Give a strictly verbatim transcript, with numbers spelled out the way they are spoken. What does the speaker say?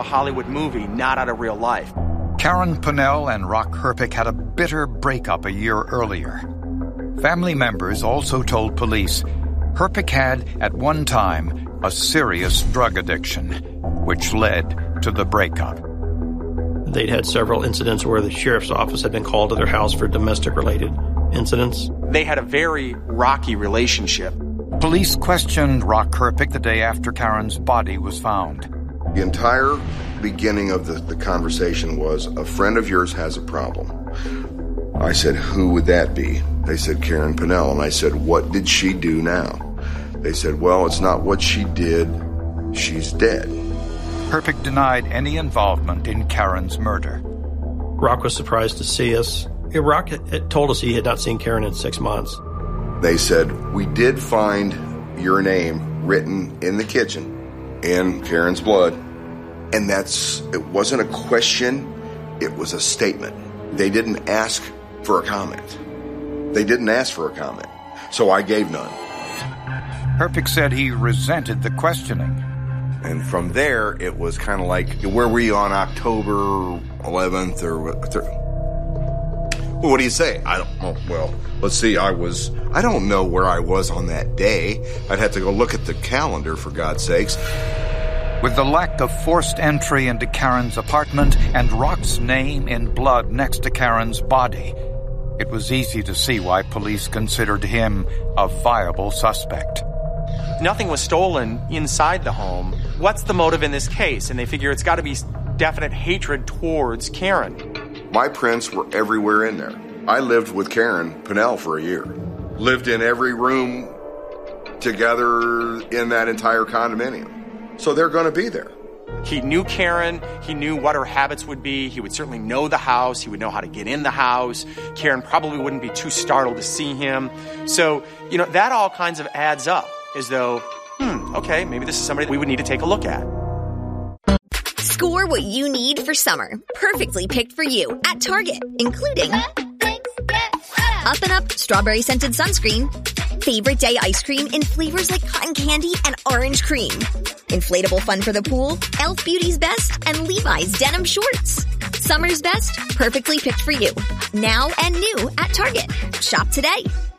a Hollywood movie, not out of real life. Karen Pennell and Rock Herpich had a bitter breakup a year earlier. Family members also told police Herpich had, at one time, a serious drug addiction, which led to the breakup. They'd had several incidents where the sheriff's office had been called to their house for domestic-related incidents. They had a very rocky relationship. Police questioned Rock Herpich the day after Karen's body was found. The entire beginning of the, the conversation was, a friend of yours has a problem. I said, who would that be? They said, Karen Pennell. And I said, what did she do now? They said, well, it's not what she did. She's dead. Herpich denied any involvement in Karen's murder. Rock was surprised to see us. Rock had told us he had not seen Karen in six months. They said, we did find your name written in the kitchen in Karen's blood. And that's, it wasn't a question, it was a statement. They didn't ask for a comment. They didn't ask for a comment. So I gave none. Herpich said he resented the questioning. And from there, it was kind of like, where were you on October eleventh or what? Well, what do you say? I don't know. Well, let's see. I was, I don't know where I was on that day. I'd have to go look at the calendar, for God's sakes. With the lack of forced entry into Karen's apartment and Rock's name in blood next to Karen's body, it was easy to see why police considered him a viable suspect. Nothing was stolen inside the home. What's the motive in this case? And they figure it's got to be definite hatred towards Karen. My prints were everywhere in there. I lived with Karen Pennell for a year. Lived in every room together in that entire condominium. So they're going to be there. He knew Karen. He knew what her habits would be. He would certainly know the house. He would know how to get in the house. Karen probably wouldn't be too startled to see him. So, you know, that all kinds of adds up as though, hmm, okay, maybe this is somebody that we would need to take a look at. Score what you need for summer. Perfectly picked for you at Target, including Up and Up Strawberry Scented Sunscreen, Favorite Day Ice Cream in flavors like cotton candy and orange cream, Inflatable Fun for the Pool, Elf Beauty's Best, and Levi's Denim Shorts. Summer's best, perfectly picked for you. Now and new at Target. Shop today.